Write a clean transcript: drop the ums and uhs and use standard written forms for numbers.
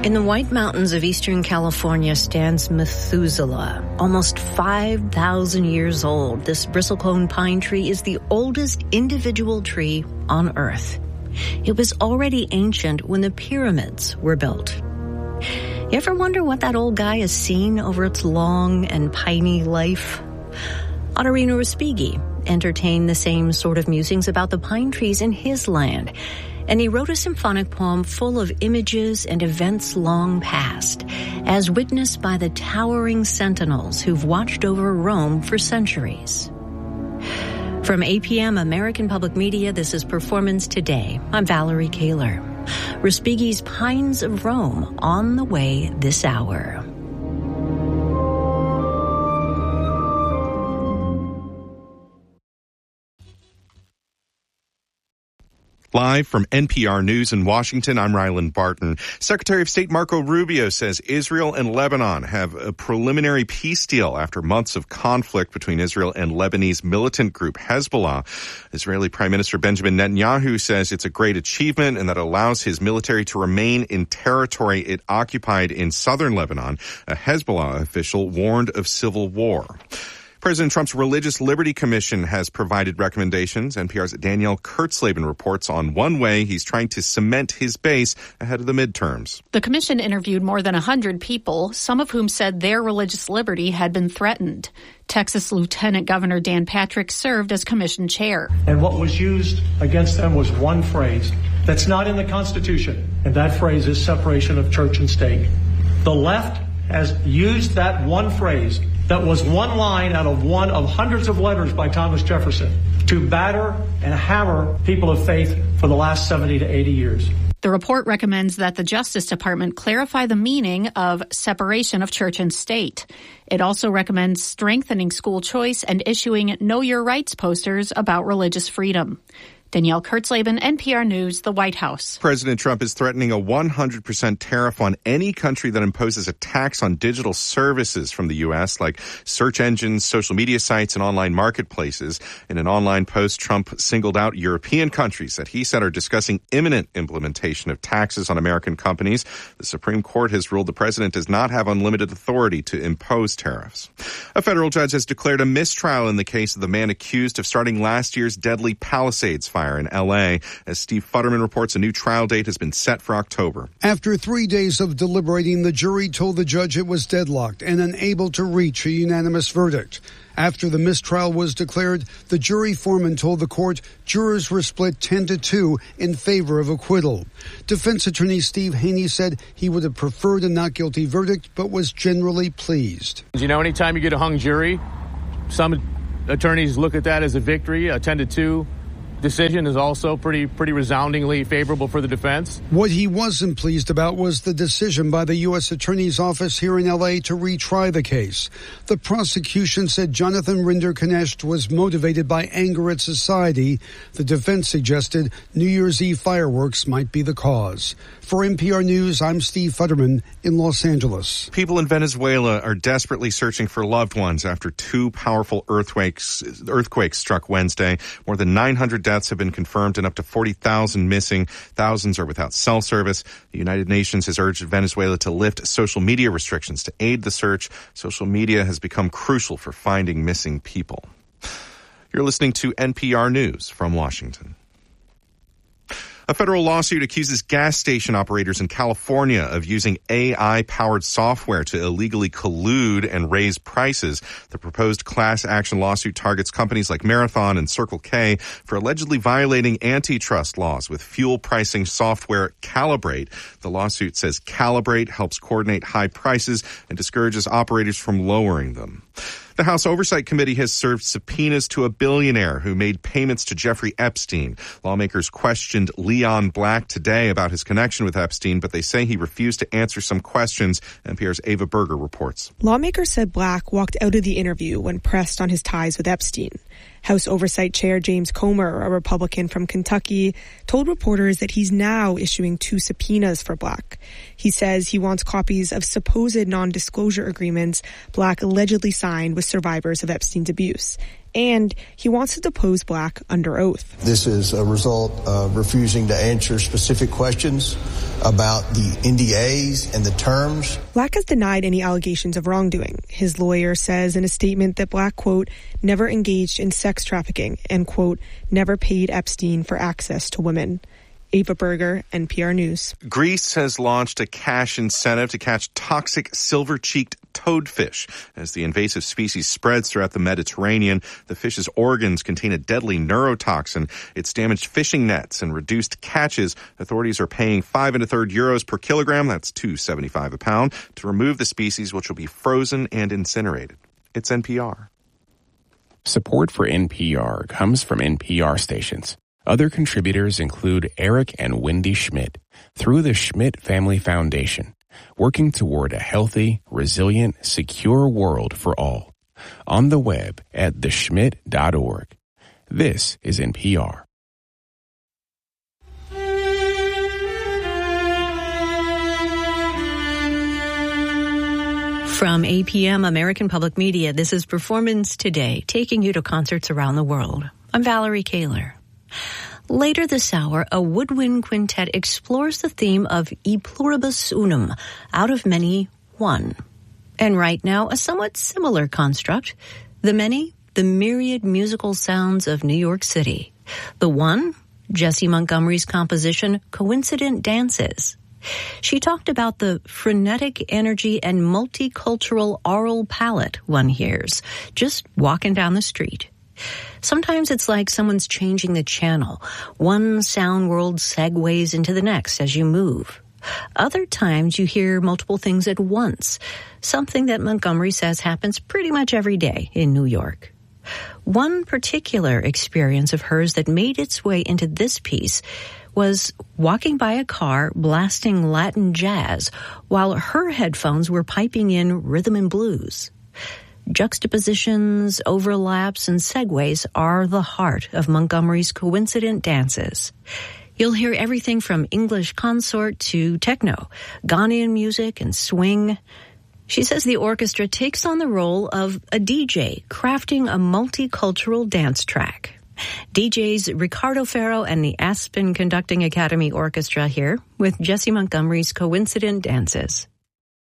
In the White Mountains of eastern California stands Methuselah, almost 5,000 years old. This bristlecone pine tree is the oldest individual tree on Earth. It was already ancient when the pyramids were built. You ever wonder what that old guy has seen over its long and piney life? Honorino Respighi entertained the same sort of musings about the pine trees in his land. And he wrote a symphonic poem full of images and events long past, as witnessed by the towering sentinels who've watched over Rome for centuries. From APM American Public Media, this is Performance Today. I'm Valerie Kaler. Respighi's Pines of Rome on the way this hour. Live from NPR News in Washington, I'm Ryland Barton. Secretary of State Marco Rubio says Israel and Lebanon have a preliminary peace deal after months of conflict between Israel and Lebanese militant group Hezbollah. Israeli Prime Minister Benjamin Netanyahu says it's a great achievement and that allows his military to remain in territory it occupied in southern Lebanon. A Hezbollah official warned of civil war. President Trump's Religious Liberty Commission has provided recommendations. NPR's Danielle Kurtzleben reports on one way he's trying to cement his base ahead of the midterms. The commission interviewed more than 100 people, some of whom said their religious liberty had been threatened. Texas Lieutenant Governor Dan Patrick served as commission chair. And what was used against them was one phrase that's not in the Constitution, and that phrase is separation of church and state. The left has used that one phrase that was one line out of one of hundreds of letters by Thomas Jefferson to batter and hammer people of faith for the last 70 to 80 years. The report recommends that the Justice Department clarify the meaning of separation of church and state. It also recommends strengthening school choice and issuing Know Your Rights posters about religious freedom. Danielle Kurtzleben, NPR News, the White House. President Trump is threatening a 100% tariff on any country that imposes a tax on digital services from the U.S., like search engines, social media sites, and online marketplaces. In an online post, Trump singled out European countries that he said are discussing imminent implementation of taxes on American companies. The Supreme Court has ruled the president does not have unlimited authority to impose tariffs. A federal judge has declared a mistrial in the case of the man accused of starting last year's deadly Palisades fire in L.A. As Steve Futterman reports, a new trial date has been set for October. After 3 days of deliberating, the jury told the judge it was deadlocked and unable to reach a unanimous verdict. After the mistrial was declared, the jury foreman told the court jurors were split 10-2 in favor of acquittal. Defense attorney Steve Haney said he would have preferred a not guilty verdict, but was generally pleased. You know, anytime you get a hung jury, some attorneys look at that as a victory. A 10-2 decision is also pretty resoundingly favorable for the defense. What he wasn't pleased about was the decision by the U.S. Attorney's Office here in L.A. to retry the case. The prosecution said Jonathan Rinder-Knecht was motivated by anger at society. The defense suggested New Year's Eve fireworks might be the cause. For NPR News, I'm Steve Futterman in Los Angeles. People in Venezuela are desperately searching for loved ones after two powerful earthquakes struck Wednesday. More than 900 deaths have been confirmed and up to 40,000 missing. Thousands are without cell service. The United Nations has urged Venezuela to lift social media restrictions to aid the search. Social media has become crucial for finding missing people. You're listening to NPR News from Washington. A federal lawsuit accuses gas station operators in California of using AI-powered software to illegally collude and raise prices. The proposed class action lawsuit targets companies like Marathon and Circle K for allegedly violating antitrust laws with fuel pricing software Calibrate. The lawsuit says Calibrate helps coordinate high prices and discourages operators from lowering them. The House Oversight Committee has served subpoenas to a billionaire who made payments to Jeffrey Epstein. Lawmakers questioned Leon Black today about his connection with Epstein, but they say he refused to answer some questions. NPR's Ava Berger reports. Lawmakers said Black walked out of the interview when pressed on his ties with Epstein. House Oversight Chair James Comer, a Republican from Kentucky, told reporters that he's now issuing 2 subpoenas for Black. He says he wants copies of supposed non-disclosure agreements Black allegedly signed with survivors of Epstein's abuse. And he wants to depose Black under oath. This is a result of refusing to answer specific questions about the NDAs and the terms. Black has denied any allegations of wrongdoing. His lawyer says in a statement that Black, quote, never engaged in sex trafficking and, quote, never paid Epstein for access to women. Ava Berger, NPR News. Greece has launched a cash incentive to catch toxic silver-cheeked toadfish. As the invasive species spreads throughout the Mediterranean, the fish's organs contain a deadly neurotoxin. It's damaged fishing nets and reduced catches. Authorities are paying 5 1/3 euros per kilogram, that's $2.75 a pound, to remove the species, which will be frozen and incinerated. It's NPR. Support for NPR comes from NPR stations. Other contributors include Eric and Wendy Schmidt through the Schmidt Family Foundation, working toward a healthy, resilient, secure world for all. On the web at theschmidt.org. This is NPR. From APM American Public Media, this is Performance Today, taking you to concerts around the world. I'm Valerie Kaler. Later this hour, a woodwind quintet explores the theme of E pluribus unum, out of many, one. And right now, a somewhat similar construct, the myriad musical sounds of New York City. The one, Jessie Montgomery's composition, Coincident Dances. She talked about the frenetic energy and multicultural aural palette one hears, just walking down the street. Sometimes it's like someone's changing the channel. One sound world segues into the next as you move. Other times you hear multiple things at once, something that Montgomery says happens pretty much every day in New York. One particular experience of hers that made its way into this piece was walking by a car blasting Latin jazz while her headphones were piping in rhythm and blues. Juxtapositions, overlaps, and segues are the heart of Montgomery's Coincident Dances. You'll hear everything from English consort to techno, Ghanaian music, and swing. She says the orchestra takes on the role of a DJ, crafting a multicultural dance track. DJs Ricardo Ferro and the Aspen Conducting Academy Orchestra here with Jessie Montgomery's Coincident Dances.